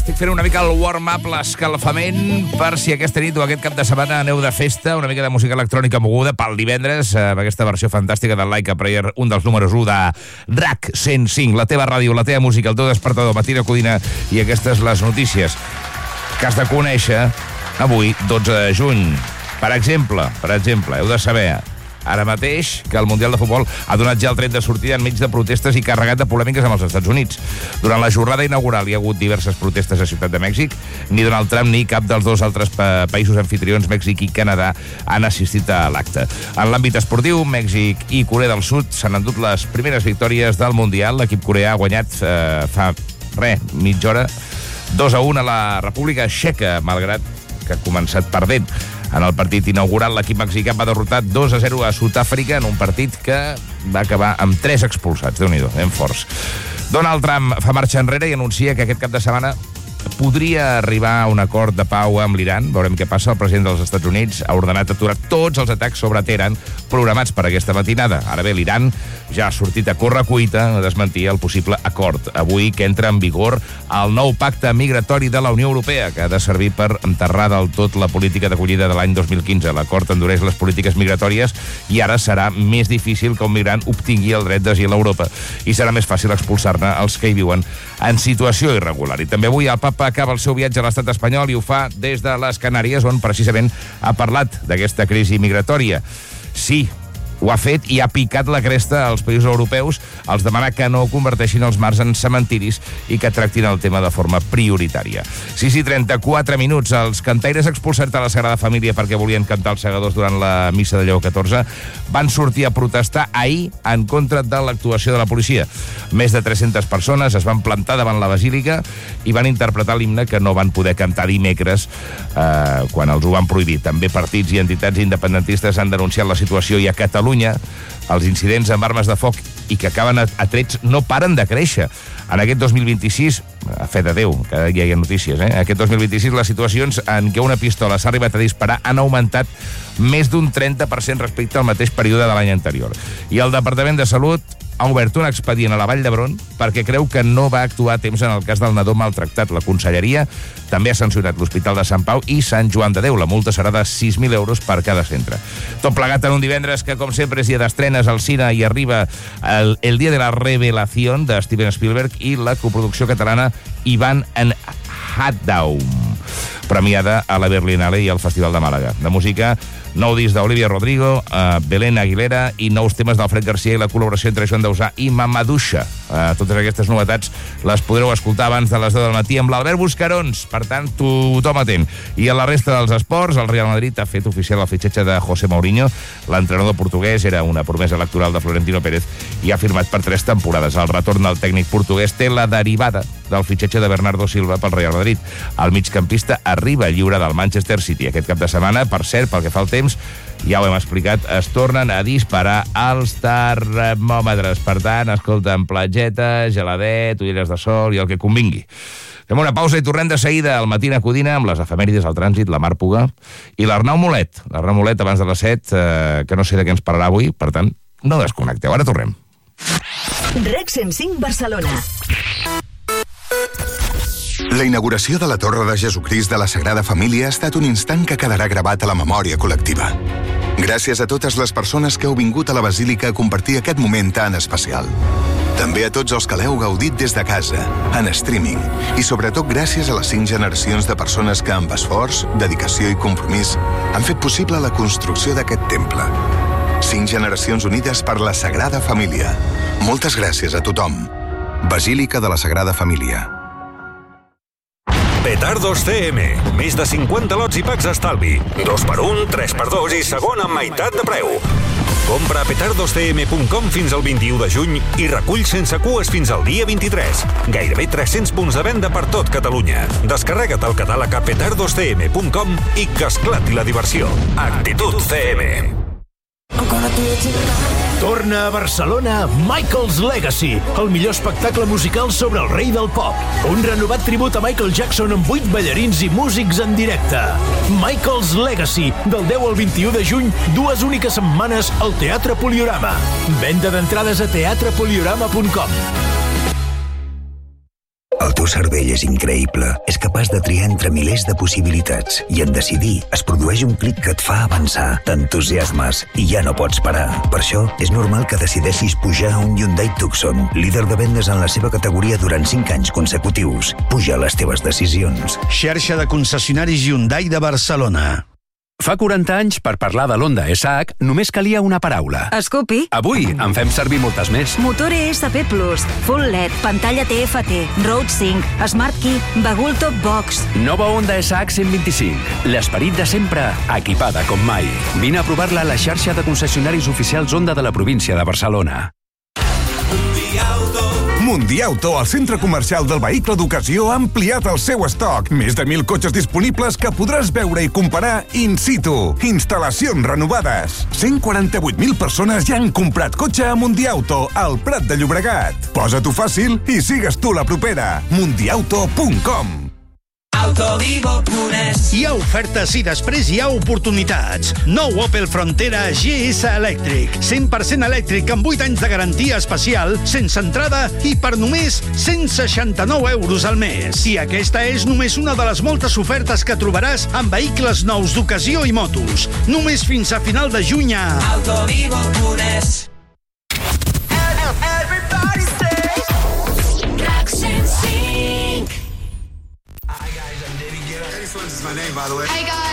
estic fent una mica el warm-up, l'escalfament, per si aquesta nit o aquest cap de setmana aneu de festa, una mica de música electrònica moguda pel divendres, amb aquesta versió fantàstica del Like a Prayer, un dels números 1 de RAC 105, la teva ràdio, la teva música, el teu despertador, Matina Codina, i aquestes les notícies que has de conèixer avui, 12 de juny. Per exemple, heu de saber ara mateix que el Mundial de Futbol ha donat ja el tret de sortida enmig de protestes i carregat de polèmiques amb els Estats Units. Durant la jornada inaugural hi ha hagut diverses protestes a Ciutat de Mèxic. Ni Donald Trump ni cap dels dos altres països anfitrions, Mèxic i Canadà, han assistit a l'acte. En l'àmbit esportiu, Mèxic i Corea del Sud s'han endut les primeres victòries del Mundial. L'equip coreà ha guanyat fa mitja hora 2-1 a la República Txeca, malgrat que ha començat perdent. En el partit inaugural, l'equip mexicà va derrotar 2-0 a Sud-àfrica en un partit que va acabar amb 3 expulsats. Déu-n'hi-do, ben forts. Donald Trump fa marxa enrere i anuncia que aquest cap de setmana podria arribar a un acord de pau amb l'Iran. Veurem què passa. El president dels Estats Units ha ordenat aturar tots els atacs sobre Teheran programats per aquesta matinada. Ara bé, l'Iran ja ha sortit a corre-cuita a desmentir el possible acord. Avui que entra en vigor el nou pacte migratori de la Unió Europea, que ha de servir per enterrar del tot la política d'acollida de l'any 2015. L'acord endureix les polítiques migratòries i ara serà més difícil que un migrant obtingui el dret d'asil a Europa i serà més fàcil expulsar-ne els que hi viuen en situació irregular. I també avui el Papa acaba el seu viatge a l'estat espanyol i ho fa des de les Canàries, on precisament ha parlat d'aquesta crisi migratòria. Sí, ho ha fet i ha picat la cresta als països europeus, els demana que no converteixin els mars en cementiris i que tractin el tema de forma prioritària. 6:34 minuts. Els cantaires expulsats de la Sagrada Família perquè volien cantar els segadors durant la missa de Lleó XIV van sortir a protestar ahir en contra de l'actuació de la policia. Més de 300 persones es van plantar davant la basílica i van interpretar l'himne que no van poder cantar dimecres quan els ho van prohibir. També partits i entitats independentistes han denunciat la situació i a Catalunya els incidents amb armes de foc i que acaben a trets no paren de créixer. En aquest 2026, a fe de Déu, que ja hi ha notícies, aquest 2026 les situacions en què una pistola s'ha arribat a disparar han augmentat més d'un 30% respecte al mateix període de l'any anterior. I el Departament de Salut ha obert un expedient a la Vall d'Hebron perquè creu que no va actuar a temps en el cas del nadó maltractat. La Conselleria també ha sancionat l'Hospital de Sant Pau i Sant Joan de Déu. La multa serà de 6.000 euros per cada centre. Tot plegat en un divendres que, com sempre, és dia d'estrenes al cine i arriba el dia de la revelación de Steven Spielberg i la coproducció catalana Ivan and Haddaum, premiada a la Berlinale i al Festival de Màlaga. De música, nou disc d'Olivia Rodrigo, Belén Aguilera i nous temes d'Alfred Garcia i la col·laboració entre Joan Dausà i Mamadouxa. Totes aquestes novetats les podreu escoltar abans de les 10 del matí amb l'Albert Buscarons. Per tant, tothom atent. I a la resta dels esports, el Real Madrid ha fet oficial el fitxatge de José Mourinho. L'entrenador portuguès era una promesa electoral de Florentino Pérez i ha firmat per 3 temporades. El retorn del tècnic portuguès té la derivada del fitxatge de Bernardo Silva pel Real Madrid. El migcampista arriba lliure del Manchester City aquest cap de setmana. Per cert, pel que fa al temps, ja ho hem explicat, es tornen a disparar els termòmetres. Per tant, escolta'm, platgeta, geladet, ulleres de sol i el que convingui. Fem una pausa i tornem de seguida al Matina Codina amb les efemèrides, el trànsit, la Mar Puga i l'Arnau Molet. L'Arnau Molet abans de les 7, que no sé de què ens parlarà avui, per tant, no desconnecteu. Ara tornem. RAC 105 Barcelona. La inauguració de la Torre de Jesucrist de la Sagrada Família ha estat un instant que quedarà gravat a la memòria col·lectiva. Gràcies a totes les persones que heu vingut a la Basílica a compartir aquest moment tan especial. També a tots els que l'heu gaudit des de casa, en streaming, i sobretot gràcies a les 5 generacions de persones que amb esforç, dedicació i compromís han fet possible la construcció d'aquest temple. 5 generacions unides per la Sagrada Família. Moltes gràcies a tothom. Basílica de la Sagrada Família. Petardos CM. Més de 50 lots i packs estalvi. 2x1, 3x2 i segon amb meitat de preu. Compra a petardoscm.com fins al 21 de juny i recull sense cues fins al dia 23. Gairebé 300 punts de venda per tot Catalunya. Descarrega't el catàleg a petardoscm.com i que esclati la diversió. Actitud CM. Torna a Barcelona Michael's Legacy, el millor espectacle musical sobre el rei del pop. Un renovat tribut a Michael Jackson amb 8 ballarins i músics en directe. Michael's Legacy, del 10 al 21 de juny, 2 úniques setmanes al Teatre Poliorama. Venda d'entrades a teatrepoliorama.com. El teu teu cervell és increïble. És capaç de triar entre milers de possibilitats i en decidir es produeix un clic que et fa avançar. T'entusiasmes i ja no pots parar. Per això és normal que decideixis pujar a un Hyundai Tucson, líder de vendes en la seva categoria durant 5 anys consecutius. Puja les teves decisions. Xarxa de concessionaris Hyundai de Barcelona. Fa 40 anys, per parlar de l'Honda SH, només calia una paraula. Scoopy. Avui en fem servir moltes més. Motor ESP+, Full LED, pantalla TFT, Road Sync, Smart Key, Bagul Top Box. Nova Honda SH 125. L'esperit de sempre, equipada com mai. Vine a provar-la a la xarxa de concessionaris oficials Honda de la província de Barcelona. Mundiauto, el centre comercial del vehicle d'ocasió, ha ampliat el seu estoc. Més de 1.000 cotxes disponibles que podràs veure i comparar in situ. Instal·lacions renovades. 148.000 persones ja han comprat cotxe a Mundiauto, al Prat de Llobregat. Posa-t'ho fàcil i sigues tu la propera. Mundiauto.com. Autovivo.es. Hi ha ofertes i després hi ha oportunitats. Nou Opel Frontera GS elèctric. 100% elèctric amb 8 anys de garantia especial, sense entrada i per només 169 euros al mes. I aquesta és només una de les moltes ofertes que trobaràs en vehicles nous d'ocasió i motos. Només fins a final de juny a Autovivo.es. My name, by the way. Hey guys.